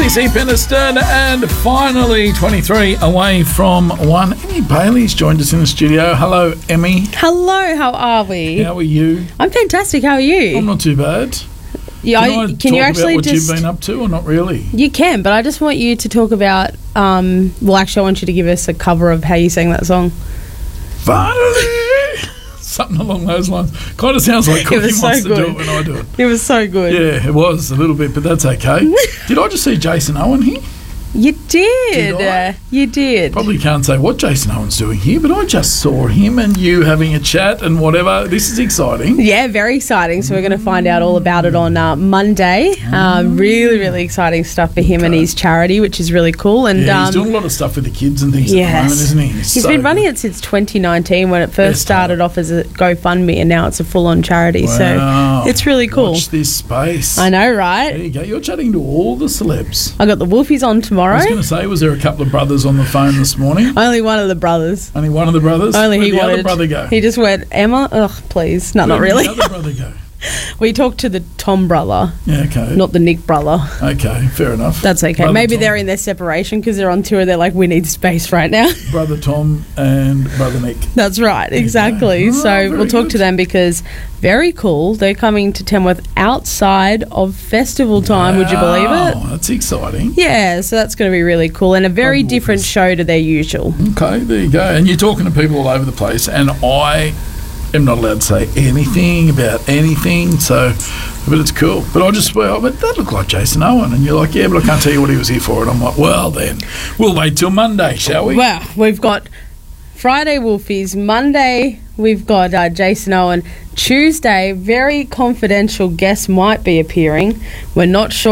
CC Penniston, and finally 23 away from one. Emmy Bailey's joined us in the studio. Hello, Emmy. Hello, how are we? How are you? I'm fantastic. How are you? I'm not too bad. Yeah, Can you actually about what you've been up to, or not really? You can, but I just want you to talk about. Well, actually, I want you to give us a cover of how you sang that song. Finally. Something along those lines. Kind of sounds like Cookie wants to do it when I do it. It was so good. Yeah, it was a little bit, but that's okay. Did I just see Jason Owen here? You did. You did. Probably can't say what Jason Owen's doing here, but I just saw him and you having a chat and whatever. This is exciting. Yeah, very exciting. So we're going to find out all about it on Monday. Really, really exciting stuff for him and his charity, which is really cool. And yeah, he's doing a lot of stuff with the kids and things at the moment, isn't he? He's been running it since 2019 when it first started off as a GoFundMe, and now it's a full-on charity. Wow. So it's really cool. Watch this space. I know, right? There you go. You're chatting to all the celebs. I got the Wolfies on tomorrow. I was going to say, was there a couple of brothers on the phone this morning? Only one of the brothers. Only one of the brothers? Only Where'd he wanted. the other brother go? He just went, Emma? Ugh, please. No, not really. Where'd the other brother go? We talked to the Tom brother. Yeah, okay. Not the Nick brother. Okay, fair enough. That's okay. Brother Maybe Tom. they're in their separation because they're on tour. They're like, we need space right now. Brother Tom and Brother Nick. That's right, exactly. Oh, so we'll talk to them because very cool. They're coming to Tamworth outside of festival time. Would you believe it? Oh, that's exciting. Yeah, so that's going to be really cool and a very different show to their usual. Okay, there you go. And you're talking to people all over the place, and I am not allowed to say anything about anything, so, but it's cool. But I just swear, but that looked like Jason Owen, and you're like, yeah, but I can't tell you what he was here for. And I'm like, well then, we'll wait till Monday, shall we? Well, we've got Friday Wolfies, Monday we've got Jason Owen, Tuesday very confidential guest might be appearing. We're not sure